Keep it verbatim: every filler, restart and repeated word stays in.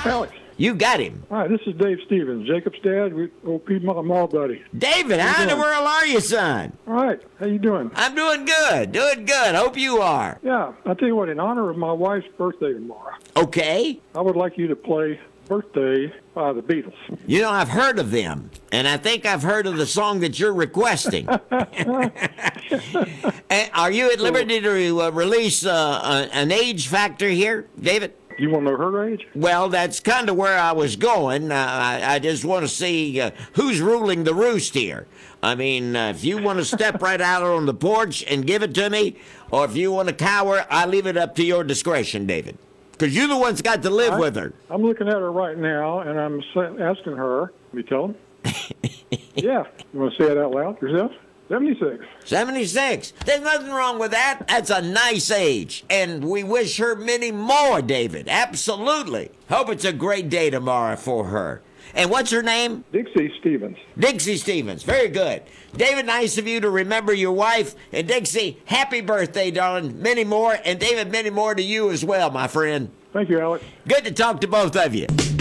Alex. You got him. Hi, this is Dave Stevens, Jacob's dad, we, old Piedmont Mall buddy. David, how in the doing? world are you, son? All right, how you doing? I'm doing good, doing good. Hope you are. Yeah, I'll tell you what, in honor of my wife's birthday tomorrow, Okay. I would like you to play Birthday by the Beatles. You know, I've heard of them, and I think I've heard of the song that you're requesting. And are you at liberty to uh, release uh, a- an age factor here, David? You want to know her age? Well, that's kind of where I was going. Uh, I, I just want to see uh, who's ruling the roost here. I mean, uh, if you want to step right out on the porch and give it to me, or if you want to cower, I leave it up to your discretion, David. Because you're the one's got to live I- with her. I'm looking at her right now, and I'm sa- asking her, let me tell him. Yeah, you want to say it out loud yourself? seventy-six. seventy-six. There's nothing wrong with that. That's a nice age. And we wish her many more, David. Absolutely. Hope it's a great day tomorrow for her. And what's her name? Dixie Stevens. Dixie Stevens. Very good. David, nice of you to remember your wife. And Dixie, happy birthday, darling. Many more. And David, many more to you as well, my friend. Thank you, Alex. Good to talk to both of you.